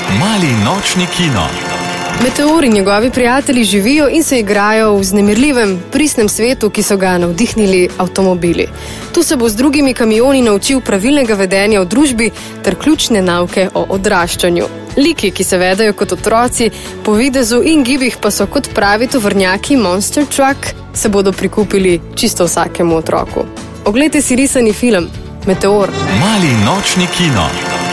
Mali nočni kino. Meteor in njegovi prijatelji živijo in se igrajo v vznemirljivem, pristnem svetu, ki so ga navdihnili avtomobili. Tu se bo z drugimi kamioni naučil pravilnega vedenja v družbi ter ključne nauke o odraščanju. Liki, ki se vedajo kot otroci, po videzu in gibih pa so kot pravi tovornjaki Monster Truck, se bodo prikupili čisto vsakemu otroku. Oglejte si risani film Meteor. Mali nočni kino.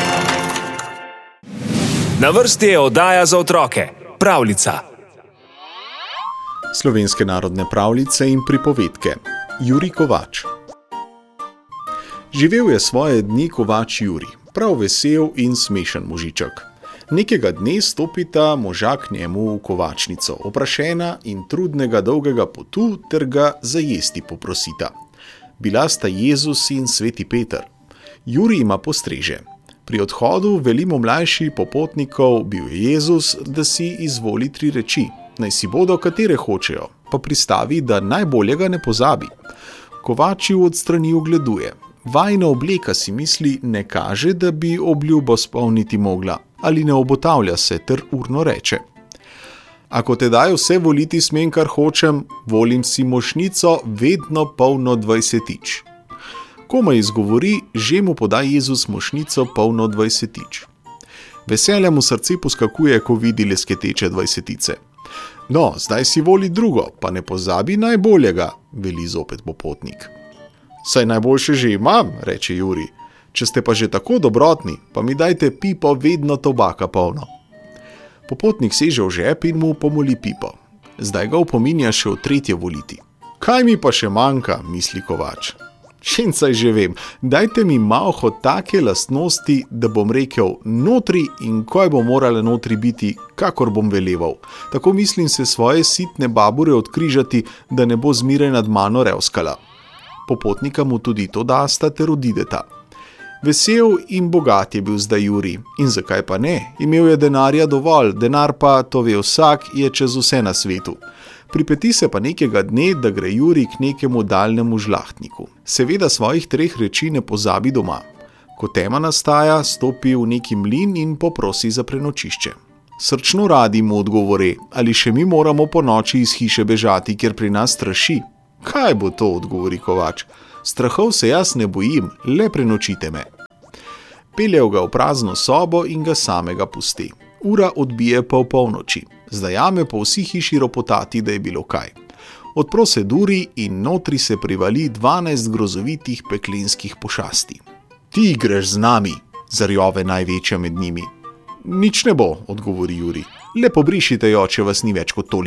Na vrsti je oddaja za otroke. Pravljica. Slovenske narodne pravljice in pripovedke. Jurij Kovač. Živel je svoje dni Kovač Jurij, prav vesel in smešen možiček. Nekega dne stopita moža k njemu v kovačnico, oprašena in trudnega dolgega potu ter ga za jesti poprosita. Bila sta Jezus in sveti Peter. Jurij ima postreže. Pri odhodu velimo mlajši popotnikov bil je Jezus, da si izvoli 3 reči, naj si bodo katere hočejo, pa pristavi, da najboljega ne pozabi. Kovač ju od strani ogleduje. Vajna obleka, si misli, ne kaže, da bi obljubo spolniti mogla, ali ne obotavlja se ter urno reče. Ako te daj vse voliti smem, kar hočem, volim si mošnico vedno polno 20-tič. Komaj izgovori, že mu poda Jezus mošnico polno 20-tič. Veselja mu srce poskakuje, ko vidi lesketeče 20-tice. No, zdaj si voli drugo, pa ne pozabi najboljega, veli zopet popotnik. Saj najboljše že imam, reče Jurij. Če ste pa že tako dobrotni, pa mi dajte pipo vedno tobaka polno. Popotnik seže v žep in mu pomoli pipo. Zdaj ga opominja še v 3. voliti. Kaj mi pa še manjka, misli Kovač. Šencaj že vem, dajte mi malho take lastnosti, da bom rekel notri in kaj bo morala notri biti, kakor bom veleval. Tako mislim se svoje sitne babure odkrižati, da ne bo zmeraj nad mano revskala. Popotnika mu tudi to dasta ter odideta. Vesel in bogat je bil zdaj Jurij. In zakaj pa ne? Imel je denarja dovolj, denar pa, to ve vsak, je čez vse na svetu. Pripeti se pa nekega dne, da gre Jurij k nekemu daljnemu žlahtniku. Seveda svojih 3 reči ne pozabi doma. Ko tema nastaja, stopi v neki mlin in poprosi za prenočišče. Srčno radi mu odgovori, ali še mi moramo po noči iz hiše bežati, ker pri nas straši. Kaj bo to, odgovori Kovač. Strahov se jaz ne bojim, le prenočite me. Peljev ga v prazno sobo in ga samega pusti. Ura odbije pa v polnoči. Zdajame po vsi hiši ropotati, da je bilo kaj. Odpro se duri in notri se privali 12 grozovitih peklenskih pošasti. Ti greš z nami, zarjove največja med njimi. Nič ne bo, odgovori Jurij. Le pobrišite jo, če vas ni več kot toliko.